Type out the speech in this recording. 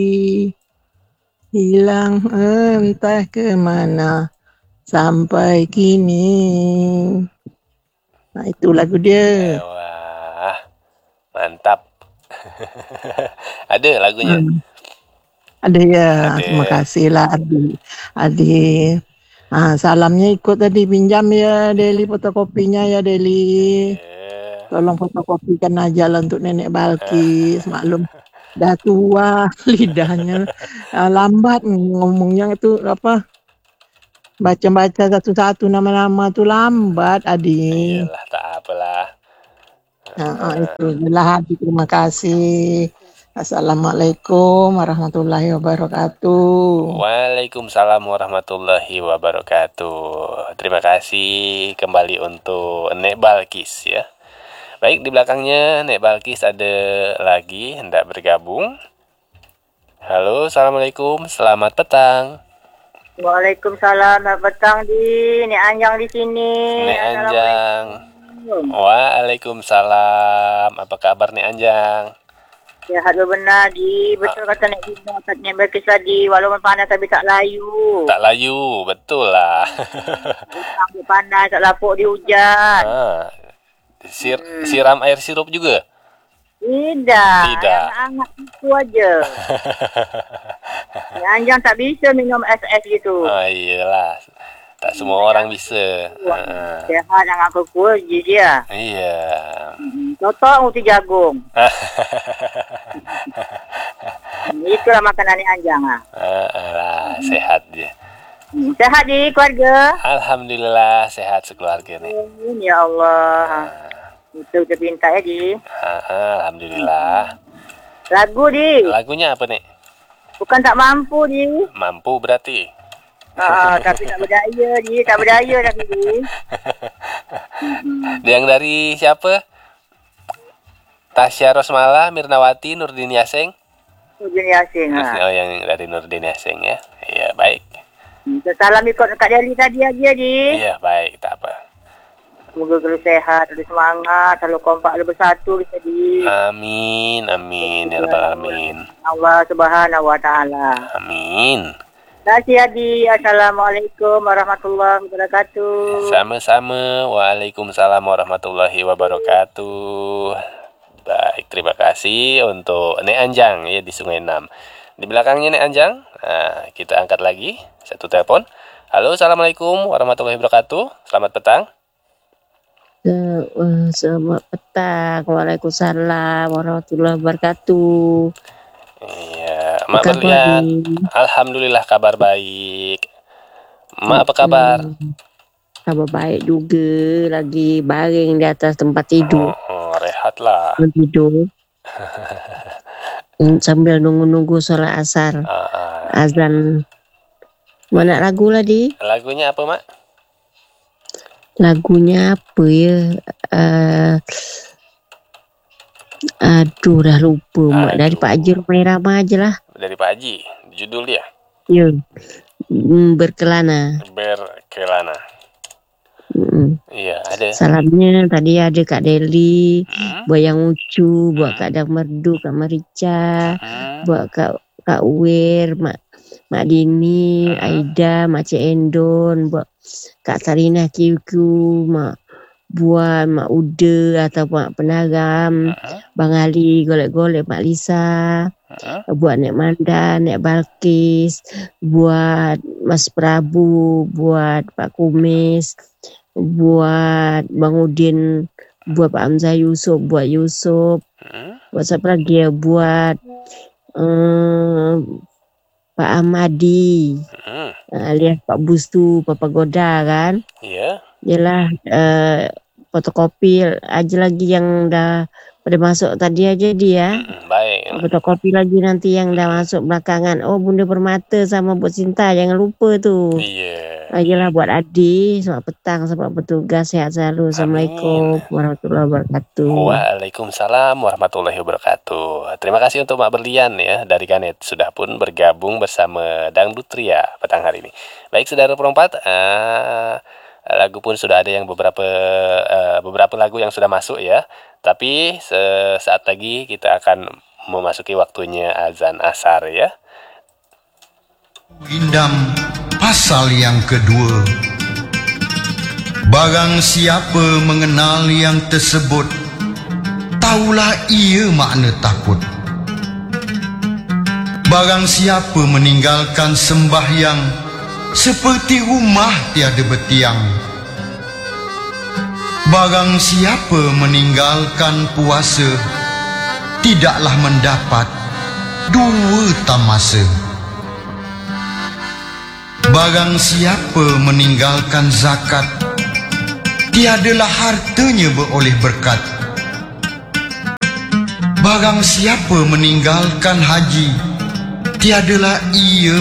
hilang entah kemana sampai kini. Nah, itu lagu dia. Wah, mantap. Ada lagunya? Ada ya, Ada. terima kasih lah Adi. Salamnya ikut tadi pinjam ya Deli fotokopinya ya Deli. Iya. Tolong fotokopikan aja lah untuk Nenek Balkis. Maklum dah tua lidahnya lambat ngomongnya itu apa baca-baca satu-satu nama-nama tuh lambat Adi. Iyalah, tak apalah. Itu adalah Adi. Terima kasih. Assalamualaikum warahmatullahi wabarakatuh. Waalaikumsalam warahmatullahi wabarakatuh. Terima kasih kembali untuk Nek Balkis ya. Baik, di belakangnya Nek Balkis ada lagi hendak bergabung. Halo, assalamualaikum, selamat petang. Waalaikumsalam, selamat petang di Nek Anjang di sini. Nek Anjang. Waalaikumsalam. Apa kabar Nek Anjang? Sehat benar di betul kata Nek Bina, kata Nek Balkis tadi, walaupun panas tapi tak layu. Tak layu, betul lah. Sambil panas, tak lapuk di hujan. Siram air sirup juga? Tidak. Tidak. Hangat itu aja. Nek Anjang tak bisa minum es gitu. Oh iyalah, tak semua orang bisa. Sehat yang aku kuat dia. Iya. Totok uti jagung. Itulah makanan Nek Anjang lah. Sehat dia. Sehat di keluarga. Alhamdulillah sehat sekeluarga nih. Ya Allah. Itu kita minta ya di. Alhamdulillah. Lagu di. Lagunya apa nih? Bukan tak mampu di. Mampu berarti. Tapi tak berdaya di. Tak berdaya tapi di. Yang dari siapa? Tasya Rosmala, Mirnawati, Nurdin Yaseng. Nurdin Yaseng. Oh, yang dari Nurdin Yaseng ya. Iya, baik. Salam ikut Kak Deli tadi aja di. Iya, baik, tak apa. Semoga selalu sehat, selalu semangat, selalu kompak, selalu bersatu kita di. Amin, amin, ya rabbal alamin. Allah Subhanahu wa taala. Amin. Terima kasih Adi. Assalamualaikum warahmatullahi wabarakatuh. Sama-sama. Waalaikumsalam warahmatullahi wabarakatuh. Baik, terima kasih untuk Nek Anjang ya di Sungai Enam. Di belakangnya Nek Anjang, kita angkat lagi satu telepon. Halo, assalamualaikum warahmatullahi wabarakatuh. Selamat petang. Selamat petang. Waalaikumsalam warahmatullahi wabarakatuh. Iya, Mak Berlian. Alhamdulillah kabar baik. Mak apa kabar? Kabar baik juga. Lagi baring di atas tempat tidur. Rehatlah. Tidur. Sambil nunggu-nunggu sholat asar. Azan. Mana lagu lah di? Lagunya apa Mak? Lagunya apa ya? Aduh dah lupa Mak. Dari Pak Haji Rumai Rama aja lah. Dari Pak Haji. Judul dia? Ya. Berkelana. Berkelana. Iya ada. Salamnya tadi ada Kak Deli, buat yang Ucu, buat Kak Dang Merdu, Kak Marica, buat Kak Uwir, Mak Dini, Aida, Mak Cik Endon, buat Kak Sarina Kiuku, buat Mak Uda atau Mak Penaram, Bang Ali, golek-golek Mak Lisa, buat Nek Manda, Nek Balkis, buat Mas Prabu, buat Pak Kumis, buat Bang Udin, buat Pak Hamzah Yusuf, buat Yusuf, buat siapa lagi ya, buat Pak Ahmadi, alias Pak Bustu, Papa Goda kan. Iya. Yalah, fotokopi aja lagi yang dah pada masuk tadi aja dia. Baik. Fotokopi lagi nanti yang dah masuk belakangan. Oh, Bunda Permata sama Buat Cinta, jangan lupa tuh. Iya. Ayolah buat Adi, selamat petang, selamat bertugas, sehat selalu. Assalamualaikum warahmatullahi wabarakatuh. Waalaikumsalam warahmatullahi wabarakatuh. Terima kasih untuk Mak Berlian ya dari Kanet sudah pun bergabung bersama Dangdut Ria petang hari ini. Baik saudara perempat, lagu pun sudah ada yang beberapa lagu yang sudah masuk ya. Tapi sesaat lagi kita akan memasuki waktunya azan asar ya. Indam pasal yang kedua. Barang siapa mengenal yang tersebut, taulah ia makna takut. Barang siapa meninggalkan sembahyang, seperti rumah tiada bertiang. Barang siapa meninggalkan puasa, tidaklah mendapat 2 tamasa. Barang siapa meninggalkan zakat, tiadalah hartanya beroleh berkat. Barang siapa meninggalkan haji, tiadalah ia